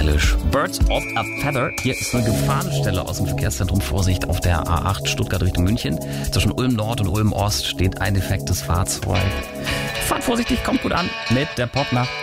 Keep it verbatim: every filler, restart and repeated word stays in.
Eilish. Birds of a Feather. Hier ist eine Gefahrenstelle aus dem Verkehrszentrum. Vorsicht auf der A acht Stuttgart Richtung München. Zwischen Ulm Nord und Ulm Ost steht ein defektes Fahrzeug. Fahrt vorsichtig, kommt gut an mit der Popnacht.